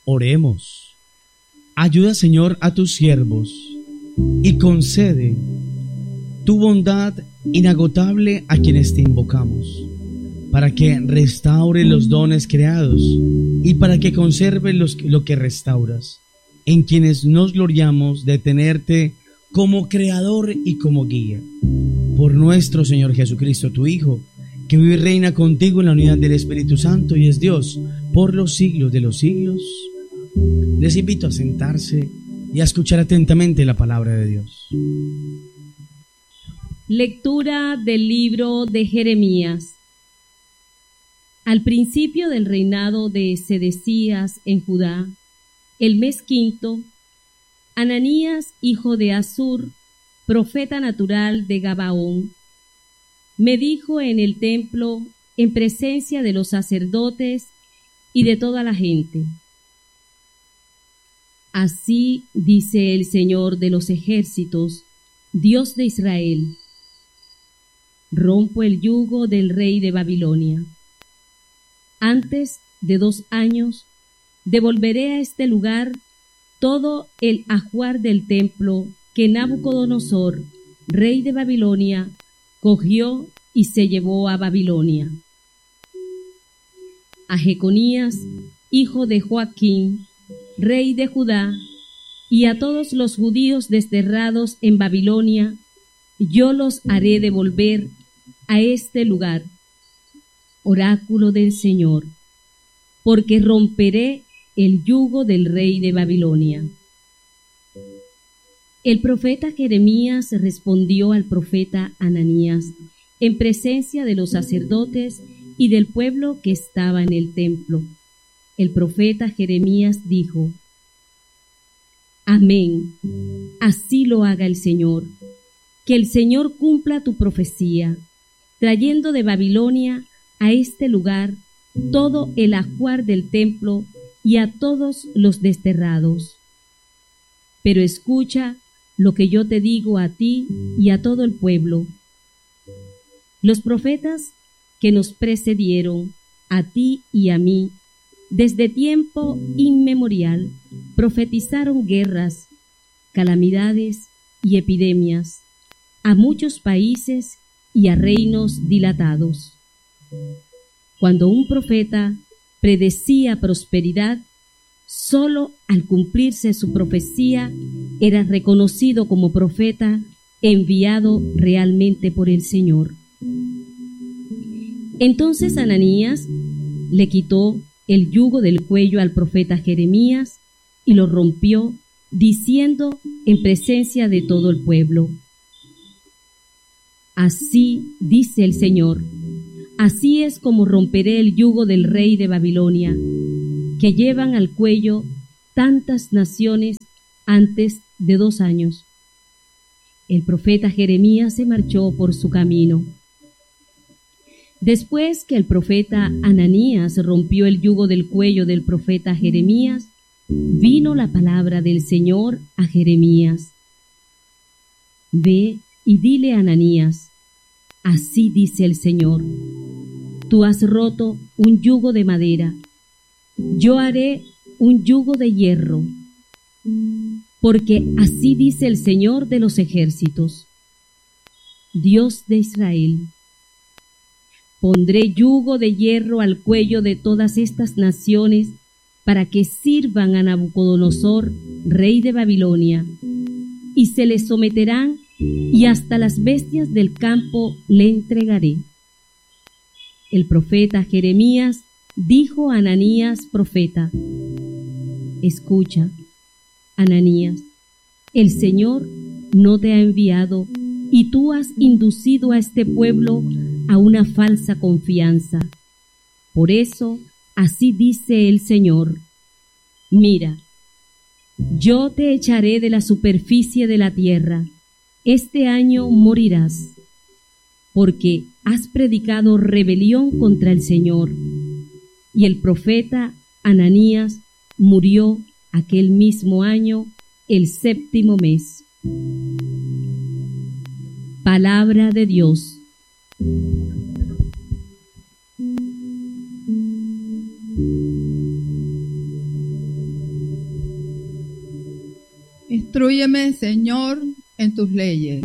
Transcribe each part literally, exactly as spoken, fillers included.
Oremos. Ayuda, Señor, a tus siervos y concede tu bondad inagotable a quienes te invocamos, para que restaure los dones creados y para que conserve los, lo que restauras, en quienes nos gloriamos de tenerte como Creador y como Guía. Por nuestro Señor Jesucristo, tu Hijo, que vive y reina contigo en la unidad del Espíritu Santo y es Dios por los siglos de los siglos. Les invito a sentarse y a escuchar atentamente la palabra de Dios. Lectura del libro de Jeremías. Al principio del reinado de Sedecías en Judá, el mes quinto, Ananías, hijo de Azur, profeta natural de Gabaón, me dijo en el templo, en presencia de los sacerdotes y de toda la gente: Así dice el Señor de los ejércitos, Dios de Israel: rompo el yugo del rey de Babilonia. Antes de dos años devolveré a este lugar todo el ajuar del templo que Nabucodonosor, rey de Babilonia, cogió y se llevó a Babilonia. A Jeconías, hijo de Joaquín, rey de Judá, y a todos los judíos desterrados en Babilonia, yo los haré devolver a este lugar, oráculo del Señor, porque romperé el yugo del rey de Babilonia. El profeta Jeremías respondió al profeta Ananías en presencia de los sacerdotes y del pueblo que estaba en el templo. El profeta Jeremías dijo: Amén, así lo haga el Señor. Que el Señor cumpla tu profecía, trayendo de Babilonia a este lugar todo el ajuar del templo y a todos los desterrados. Pero escucha lo que yo te digo a ti y a todo el pueblo. Los profetas que nos precedieron, a ti y a mí, desde tiempo inmemorial, profetizaron guerras, calamidades y epidemias a muchos países y a reinos dilatados. Cuando un profeta predecía prosperidad, solo al cumplirse su profecía era reconocido como profeta enviado realmente por el Señor. Entonces Ananías le quitó el yugo del cuello al profeta Jeremías y lo rompió, diciendo en presencia de todo el pueblo: Así dice el Señor, así es como romperé el yugo del rey de Babilonia, que llevan al cuello tantas naciones antes de dos años. El profeta Jeremías se marchó por su camino. Después que el profeta Ananías rompió el yugo del cuello del profeta Jeremías, vino la palabra del Señor a Jeremías: Ve y dile a Ananías: Así dice el Señor, tú has roto un yugo de madera, yo haré un yugo de hierro, porque así dice el Señor de los ejércitos, Dios de Israel: pondré yugo de hierro al cuello de todas estas naciones para que sirvan a Nabucodonosor, rey de Babilonia, y se les someterán, y hasta las bestias del campo le entregaré. El profeta Jeremías dijo a Ananías, profeta: Escucha, Ananías, el Señor no te ha enviado, y tú has inducido a este pueblo a una falsa confianza. Por eso, así dice el Señor: Mira, yo te echaré de la superficie de la tierra, este año morirás, porque has predicado rebelión contra el Señor. Y el profeta Ananías murió aquel mismo año, el séptimo mes. Palabra de Dios. Instrúyeme, Señor, en tus leyes.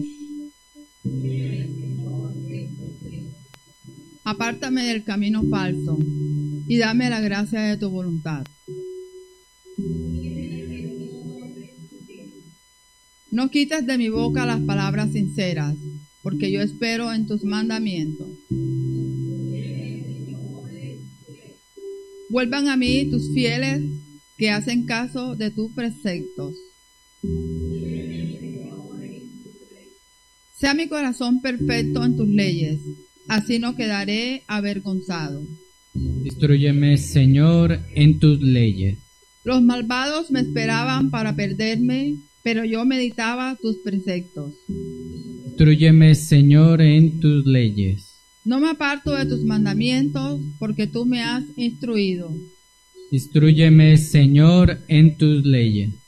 Apártame del camino falso y dame la gracia de tu voluntad. No quites de mi boca las palabras sinceras, porque yo espero en tus mandamientos. Vuelvan a mí tus fieles que hacen caso de tus preceptos. Sea mi corazón perfecto en tus leyes, así no quedaré avergonzado. Instrúyeme, Señor, en tus leyes. Los malvados me esperaban para perderme, pero yo meditaba tus preceptos. Instrúyeme, Señor, en tus leyes. No me aparto de tus mandamientos, porque tú me has instruido. Instrúyeme, Señor, en tus leyes.